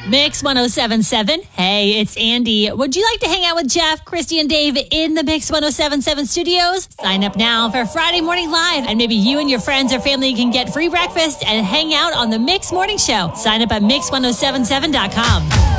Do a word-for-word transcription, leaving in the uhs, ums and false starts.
Mix one oh seven point seven. Hey, it's Andy. Would you like to hang out with Jeff, Christy, and Dave in the Mix one oh seven point seven studios? Sign up now for Friday Morning Live, and maybe you and your friends or family can get free breakfast and hang out on the Mix Morning Show. Sign up at mix one oh seven seven dot com.